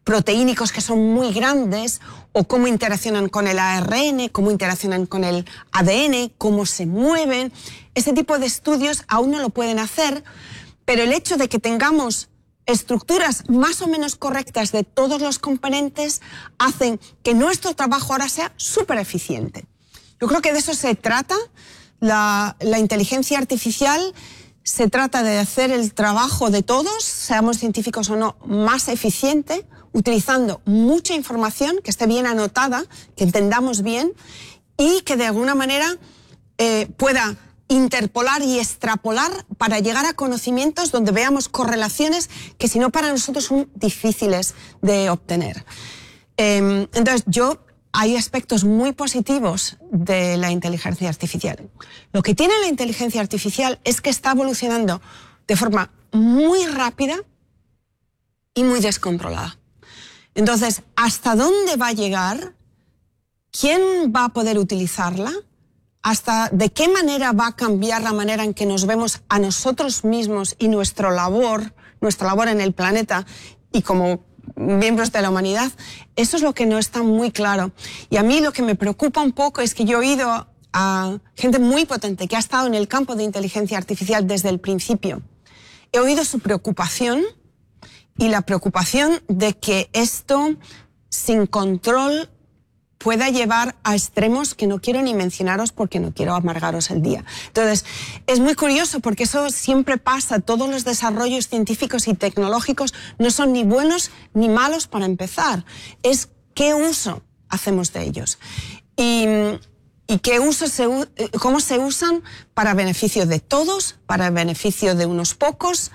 proteínicos que son muy grandes, o cómo interaccionan con el ARN, cómo interaccionan con el ADN, cómo se mueven. Ese tipo de estudios aún no lo pueden hacer, pero el hecho de que tengamos estructuras más o menos correctas de todos los componentes hacen que nuestro trabajo ahora sea súper eficiente. Yo creo que de eso se trata. La inteligencia artificial se trata de hacer el trabajo de todos, seamos científicos o no, más eficiente, utilizando mucha información que esté bien anotada, que entendamos bien y que de alguna manera pueda interpolar y extrapolar para llegar a conocimientos donde veamos correlaciones que si no para nosotros son difíciles de obtener. Entonces hay aspectos muy positivos de la inteligencia artificial. Lo que tiene la inteligencia artificial es que está evolucionando de forma muy rápida y muy descontrolada. Entonces, ¿hasta dónde va a llegar? ¿Quién va a poder utilizarla? ¿Hasta de qué manera va a cambiar la manera en que nos vemos a nosotros mismos y nuestra labor en el planeta y como miembros de la humanidad? Eso es lo que no está muy claro. Y a mí lo que me preocupa un poco es que yo he oído a gente muy potente que ha estado en el campo de inteligencia artificial desde el principio. He oído su preocupación y la preocupación de que esto sin control pueda llevar a extremos que no quiero ni mencionaros porque no quiero amargaros el día. Entonces, es muy curioso porque eso siempre pasa. Todos los desarrollos científicos y tecnológicos no son ni buenos ni malos para empezar. Es qué uso hacemos de ellos. Y qué uso cómo se usan para beneficio de todos, para beneficio de unos pocos.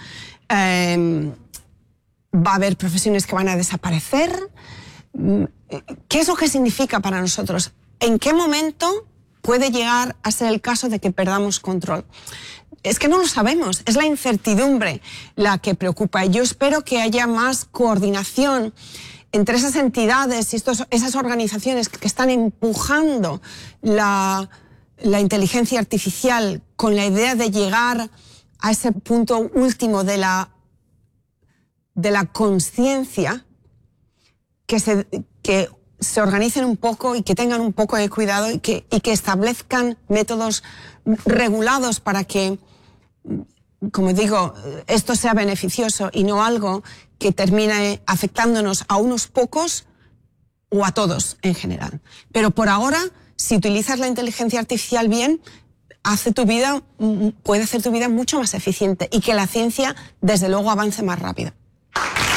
Va a haber profesiones que van a desaparecer. ¿Qué es lo que significa para nosotros? ¿En qué momento puede llegar a ser el caso de que perdamos control? Es que no lo sabemos, es la incertidumbre la que preocupa. Y yo espero que haya más coordinación entre esas entidades y esas organizaciones que están empujando la inteligencia artificial con la idea de llegar a ese punto último de la conciencia, que se organicen un poco y que tengan un poco de cuidado y que establezcan métodos regulados para que, como digo, esto sea beneficioso y no algo que termine afectándonos a unos pocos o a todos en general. Pero por ahora, si utilizas la inteligencia artificial bien, puede hacer tu vida mucho más eficiente y que la ciencia, desde luego, avance más rápido.